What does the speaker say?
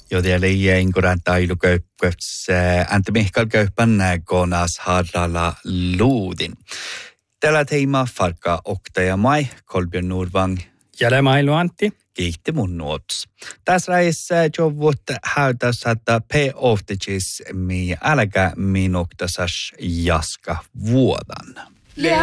Joten inkuran tailuköypköts Antti Mihkal köyppän konas harralla luudin. Tällä teema farka oktaja mai Kolbjörn Nordvang. Jäle mailu Antti. Kiitti mun nuots. Tässä rajassa jovut häytäs, että p-ofticis mi älkä minuktasas jaska vuodan.